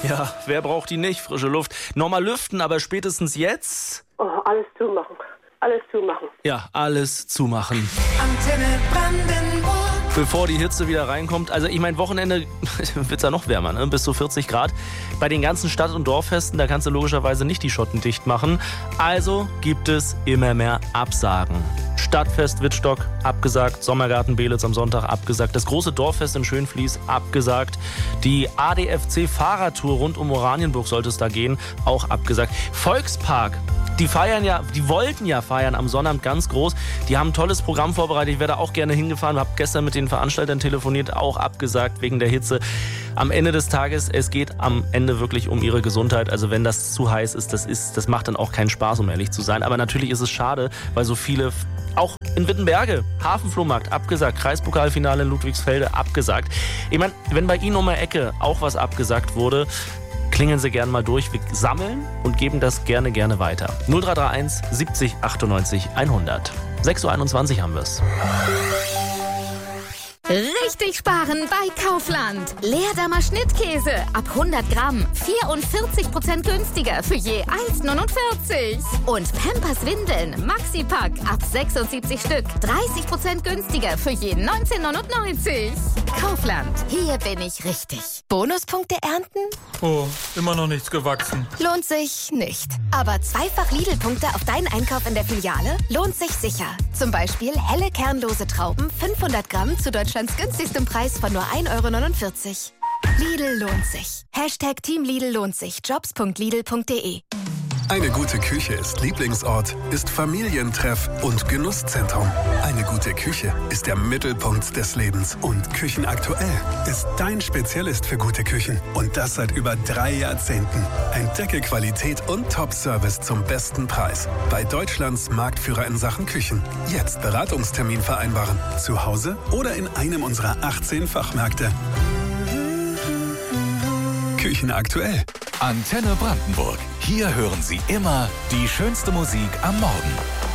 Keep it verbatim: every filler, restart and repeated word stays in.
Ja, wer braucht die nicht? Frische Luft. Nochmal lüften, aber spätestens jetzt... Oh, alles zumachen. Alles zumachen. Ja, alles zumachen. Antenne Brandenburg. Bevor die Hitze wieder reinkommt. Also ich meine, Wochenende wird es ja noch wärmer, ne? Bis zu vierzig Grad. Bei den ganzen Stadt- und Dorffesten, da kannst du logischerweise nicht die Schotten dicht machen. Also gibt es immer mehr Absagen. Stadtfest Wittstock abgesagt, Sommergarten Beelitz am Sonntag abgesagt, das große Dorffest in Schönfließ abgesagt, die A D F C-Fahrradtour rund um Oranienburg sollte es da gehen, auch abgesagt. Volkspark, die feiern ja, die wollten ja feiern am Sonnabend ganz groß, die haben ein tolles Programm vorbereitet, ich wäre da auch gerne hingefahren, habe gestern mit den Veranstaltern telefoniert, auch abgesagt wegen der Hitze. Am Ende des Tages, es geht am Ende wirklich um ihre Gesundheit, also wenn das zu heiß ist, das ist, das macht dann auch keinen Spaß, um ehrlich zu sein, aber natürlich ist es schade, weil so viele... Auch in Wittenberge, Hafenflohmarkt abgesagt, Kreispokalfinale in Ludwigsfelde abgesagt. Ich meine, wenn bei Ihnen um die Ecke auch was abgesagt wurde, klingeln Sie gerne mal durch. Wir sammeln und geben das gerne, gerne weiter. null drei drei eins siebzig achtundneunzig hundert. sechs Uhr einundzwanzig haben wir es. Richtig sparen bei Kaufland. Leerdammer Schnittkäse ab hundert Gramm vierundvierzig Prozent günstiger für je eins neunundvierzig. Und Pampers Windeln Maxi-Pack ab sechsundsiebzig Stück dreißig Prozent günstiger für je neunzehn neunundneunzig. Kaufland, hier bin ich richtig. Bonuspunkte ernten? Oh, immer noch nichts gewachsen. Lohnt sich nicht. Aber zweifach Lidl-Punkte auf deinen Einkauf in der Filiale lohnt sich sicher. Zum Beispiel helle kernlose Trauben fünfhundert Gramm zu Deutschlands günstigstem Preis von nur ein Euro neunundvierzig. Lidl lohnt sich. Hashtag Team Lidl lohnt sich. Jobs punkt lidl punkt de. Eine gute Küche ist Lieblingsort, ist Familientreff und Genusszentrum. Eine gute Küche ist der Mittelpunkt des Lebens. Und Küchenaktuell ist dein Spezialist für gute Küchen. Und das seit über drei Jahrzehnten. Entdecke Qualität und Top-Service zum besten Preis. Bei Deutschlands Marktführer in Sachen Küchen. Jetzt Beratungstermin vereinbaren. Zu Hause oder in einem unserer achtzehn Fachmärkte. Küchenaktuell. Antenne Brandenburg. Hier hören Sie immer die schönste Musik am Morgen.